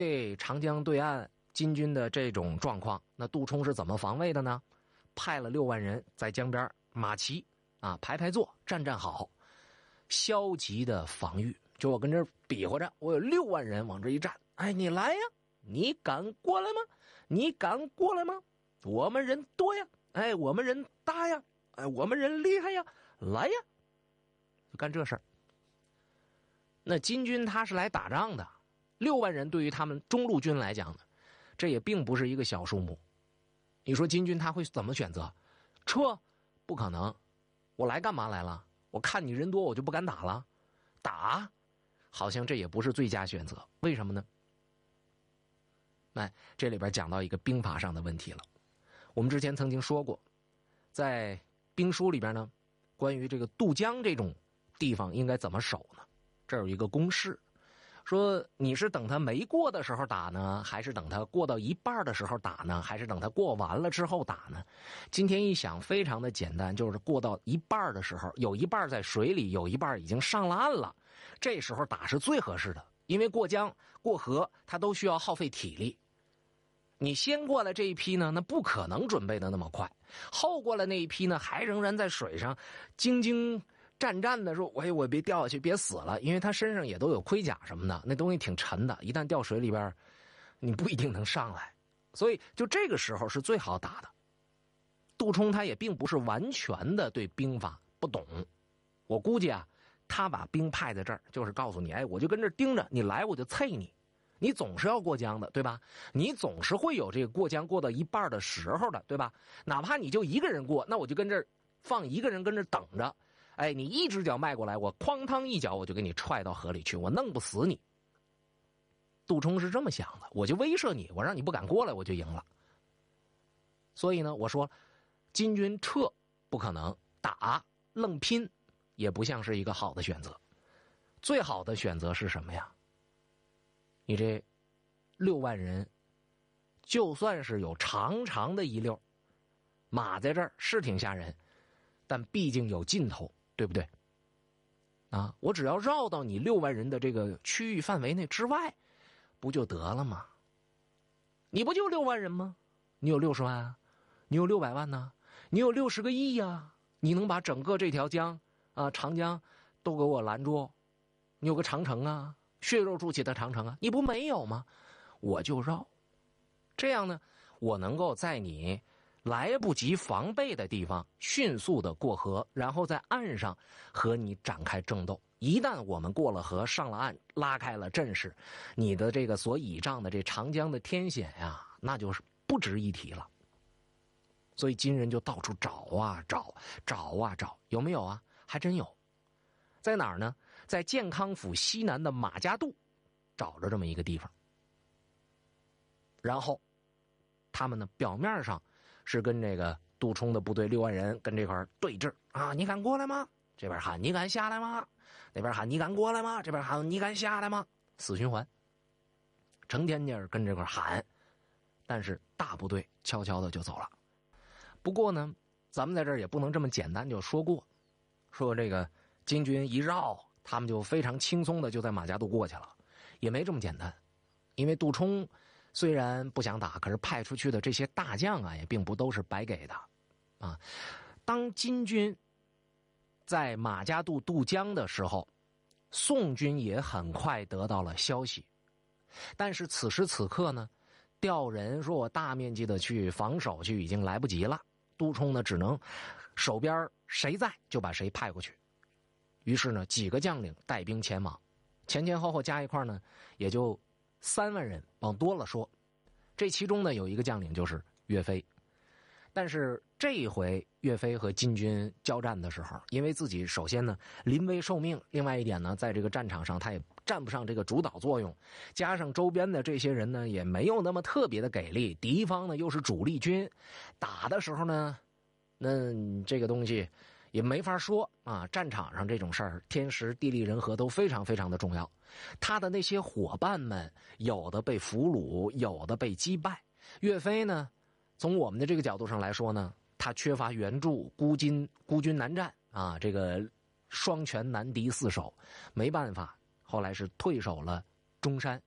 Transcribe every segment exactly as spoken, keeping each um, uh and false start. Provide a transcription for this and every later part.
对长江对岸金军的这种状况，那杜充是怎么防卫的呢？派了六万人在江边马齐啊排排坐，站站好，消极的防御。就我跟这比划着，我有六万人往这一站，哎，你来呀，你敢过来吗？你敢过来吗？我们人多呀，哎，我们人大呀，哎，我们人厉害呀，来呀，就干这事儿。那金军他是来打仗的，六万人对于他们中路军来讲呢，这也并不是一个小数目。你说金军他会怎么选择？撤？不可能。我来干嘛来了？我看你人多，我就不敢打了。打？好像这也不是最佳选择。为什么呢？哎，这里边讲到一个兵法上的问题了。我们之前曾经说过，在兵书里边呢，关于这个渡江这种地方应该怎么守呢？这有一个公式，说你是等他没过的时候打呢，还是等他过到一半的时候打呢，还是等他过完了之后打呢？今天一想非常的简单，就是过到一半的时候，有一半在水里，有一半已经上了岸了，这时候打是最合适的。因为过江过河它都需要耗费体力，你先过来这一批呢，那不可能准备的那么快，后过来那一批呢，还仍然在水上兢兢战战的说，喂，我别掉下去，别死了，因为他身上也都有盔甲什么的，那东西挺沉的，一旦掉水里边你不一定能上来，所以就这个时候是最好打的。杜充他也并不是完全的对兵法不懂，我估计啊，他把兵派在这儿就是告诉你，哎，我就跟这儿盯着你来，我就啐你，你总是要过江的，对吧？你总是会有这个过江过到一半的时候的，对吧？哪怕你就一个人过，那我就跟这儿放一个人跟这儿等着，哎，你一只脚迈过来，我哐当一脚我就给你踹到河里去，我弄不死你。杜充是这么想的，我就威慑你，我让你不敢过来，我就赢了。所以呢，我说金军撤不可能，打愣拼也不像是一个好的选择。最好的选择是什么呀？你这六万人，就算是有长长的一溜马在这儿是挺吓人，但毕竟有尽头，对不对？啊，我只要绕到你六万人的这个区域范围内之外，不就得了吗？你不就六万人吗？你有六十万啊，你有六百万呢，你有六十个亿呀、啊，你能把整个这条江啊长江都给我拦住？你有个长城啊，血肉筑起的长城啊，你不没有吗？我就绕，这样呢，我能够在你来不及防备的地方迅速的过河，然后在岸上和你展开争斗。一旦我们过了河，上了岸，拉开了阵势，你的这个所倚仗的这长江的天险呀，那就是不值一提了。所以金人就到处找啊找，找啊找，有没有啊？还真有。在哪儿呢？在建康府西南的马家渡找着这么一个地方。然后他们呢，表面上是跟这个杜充的部队六万人跟这块对峙啊，你敢过来吗？这边喊你敢下来吗？那边喊你敢过来吗？这边喊你敢下来吗？死循环，成天劲儿跟这块喊，但是大部队悄悄的就走了。不过呢，咱们在这儿也不能这么简单就说过，说这个金军一绕，他们就非常轻松的就在马家渡过去了，也没这么简单。因为杜充虽然不想打，可是派出去的这些大将啊，也并不都是白给的啊。当金军在马家渡渡江的时候，宋军也很快得到了消息，但是此时此刻呢，调人说我大面积的去防守去已经来不及了，杜充呢只能手边谁在就把谁派过去。于是呢，几个将领带兵前往，前前后后加一块呢，也就三万人，往多了说。这其中呢，有一个将领就是岳飞。但是这一回岳飞和金军交战的时候，因为自己首先呢临危受命，另外一点呢，在这个战场上他也占不上这个主导作用，加上周边的这些人呢也没有那么特别的给力，敌方呢又是主力军，打的时候呢，那这个东西也没法说啊。战场上这种事儿，天时地利人和都非常非常的重要。他的那些伙伴们，有的被俘虏，有的被击败。岳飞呢，从我们的这个角度上来说呢，他缺乏援助，孤军孤军难战啊，这个双拳难敌四手，没办法，后来是退守了中山，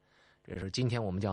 这是今天我们叫